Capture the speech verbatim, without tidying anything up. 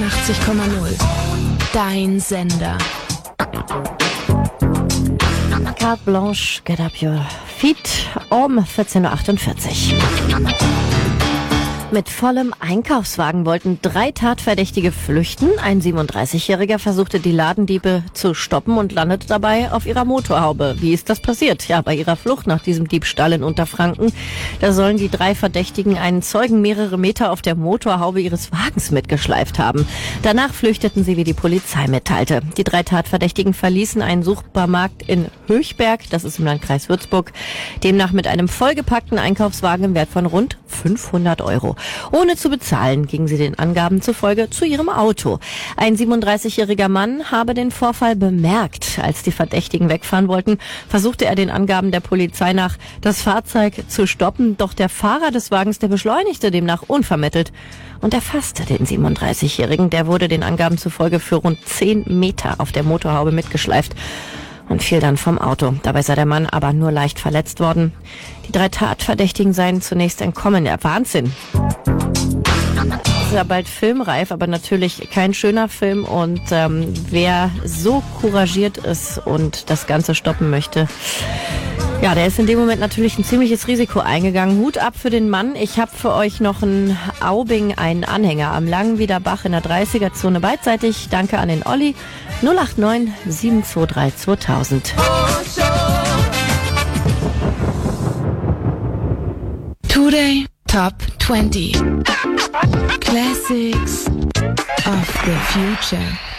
einundachtzig Komma null. Dein Sender. Carte Blanche, get up your feet um vierzehn Uhr achtundvierzig. Mit vollem Einkaufswagen wollten drei Tatverdächtige flüchten. Ein siebenunddreißigjähriger versuchte, die Ladendiebe zu stoppen und landete dabei auf ihrer Motorhaube. Wie ist das passiert? Ja, bei ihrer Flucht nach diesem Diebstahl in Unterfranken. Da sollen die drei Verdächtigen einen Zeugen mehrere Meter auf der Motorhaube ihres Wagens mitgeschleift haben. Danach flüchteten sie, wie die Polizei mitteilte. Die drei Tatverdächtigen verließen einen Supermarkt in Höchberg, das ist im Landkreis Würzburg, demnach mit einem vollgepackten Einkaufswagen im Wert von rund fünfhundert Euro. Ohne zu bezahlen gingen sie den Angaben zufolge zu ihrem Auto. Ein siebenunddreißigjähriger Mann habe den Vorfall bemerkt. Als die Verdächtigen wegfahren wollten, versuchte er den Angaben der Polizei nach, das Fahrzeug zu stoppen. Doch der Fahrer des Wagens, der beschleunigte demnach unvermittelt und erfasste den siebenunddreißigjährigen. Der wurde den Angaben zufolge für rund zehn Meter auf der Motorhaube mitgeschleift und fiel dann vom Auto. Dabei sei der Mann aber nur leicht verletzt worden. Die drei Tatverdächtigen seien zunächst entkommen. Ja, Wahnsinn. Das ist ja bald filmreif, aber natürlich kein schöner Film. Und ähm, wer so couragiert ist und das Ganze stoppen möchte, ja, der ist in dem Moment natürlich ein ziemliches Risiko eingegangen. Hut ab für den Mann. Ich habe für euch noch einen Aubing, einen Anhänger am Langenwieder Bach in der dreißiger-Zone beidseitig. Danke an den Olli. null acht neun sieben zwei drei zweitausend. Today Top twenty Classics of the Future.